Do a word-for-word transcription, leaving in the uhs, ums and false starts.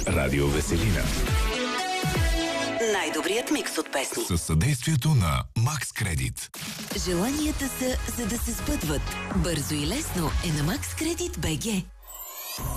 Радио Веселина. Най-добрият микс от песни. Със съдействието на Макс Кредит. Желанията са, за да се сбъдват. Бързо и лесно е на Макс Кредит БГ.